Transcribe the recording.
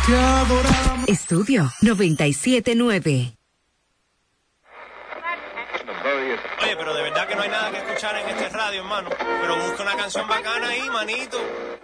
Estudio 97.9. Oye, pero de verdad que no hay nada que escuchar en este radio, hermano. Pero busca una canción bacana ahí, manito.